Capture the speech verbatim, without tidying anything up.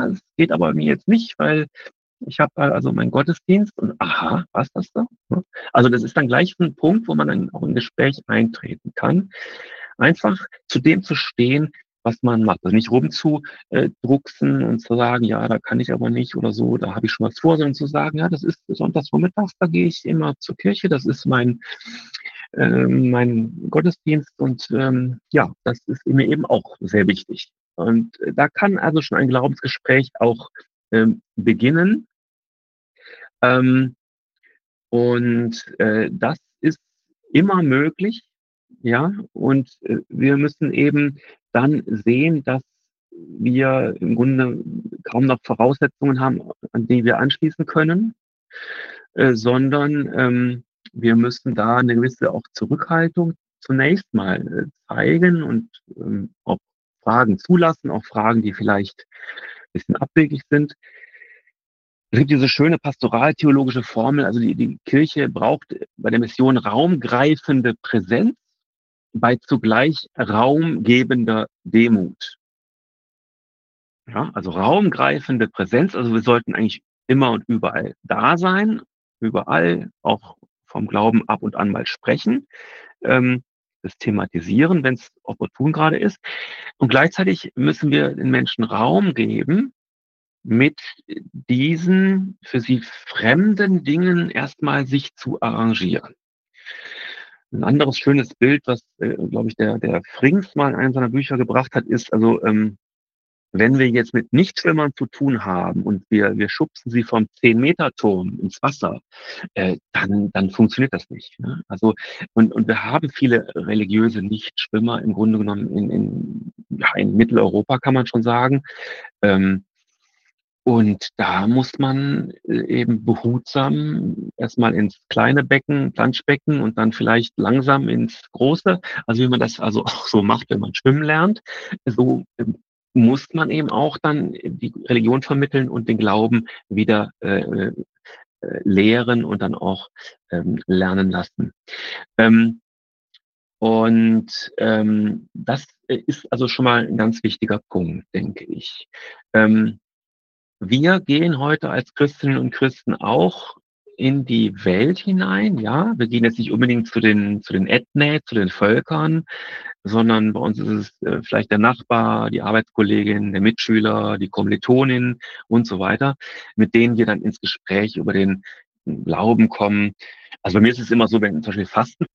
ja, es geht aber bei mir jetzt nicht, weil ich habe also meinen Gottesdienst und aha, war's das da? Ne? Also das ist dann gleich so 'n Punkt, wo man dann auch in 'n Gespräch eintreten kann. Einfach zu dem zu stehen, was man macht. Also nicht rumzu äh, drucksen und zu sagen: „Ja, da kann ich aber nicht“ oder so, „da habe ich schon was vor“, sondern zu sagen: „Ja, das ist sonntags vormittags, da gehe ich immer zur Kirche, das ist mein ähm, mein Gottesdienst und, ähm, ja, das ist mir eben auch sehr wichtig.“ Und da kann also schon ein Glaubensgespräch auch, ähm, beginnen. Ähm, und, äh, das ist immer möglich, ja, und, äh, wir müssen eben dann sehen, dass wir im Grunde kaum noch Voraussetzungen haben, an die wir anschließen können, äh, sondern, ähm, wir müssen da 'ne gewisse auch Zurückhaltung zunächst mal, äh, zeigen und, ähm, auch Fragen zulassen, auch Fragen, die vielleicht bisschen abwegig sind. Es gibt diese schöne pastoraltheologische Formel, also die die Kirche braucht bei der Mission raumgreifende Präsenz bei zugleich raumgebender Demut. Ja, also raumgreifende Präsenz, also wir sollten eigentlich immer und überall da sein, überall auch vom Glauben ab und an mal sprechen, ähm, das thematisieren, wenn's opportun grade ist. Und gleichzeitig müssen wir den Menschen Raum geben, mit diesen für sie fremden Dingen erst mal sich zu arrangieren. 'N anderes schönes Bild, was, äh, glaube ich, der der Frings mal in einem seiner Bücher gebracht hat, ist also, ähm, wenn wir jetzt mit Nichtschwimmern zu tun haben und wir wir schubsen sie vom Zehn-Meter-Turm ins Wasser, äh, dann dann funktioniert das nicht, ne? Also und und wir haben viele religiöse Nichtschwimmer im Grunde genommen in in ja, in Mitteleuropa, kann man schon sagen. Ähm, und da muss man, äh, eben behutsam erst mal ins kleine Becken, Planschbecken und dann vielleicht langsam ins große. Also, wie man das also auch so macht, wenn man schwimmen lernt. So, ähm, muss man eben auch dann die Religion vermitteln und den Glauben wieder, äh, äh, äh, lehren und dann auch, ähm, lernen lassen. Ähm, und, ähm, das, äh, ist also schon mal 'n ganz wichtiger Punkt, denke ich. Ähm, wir gehen heute als Christinnen und Christen auch in die Welt hinein, ja? Wir gehen jetzt nicht unbedingt zu den zu den Ethne, zu den Völkern, sondern bei uns ist es, äh, vielleicht der Nachbar, die Arbeitskollegin, der Mitschüler, die Kommilitonin und so weiter, mit denen wir dann ins Gespräch über den Glauben kommen. Also, bei mir ist es immer so, wenn zum Beispiel Fasten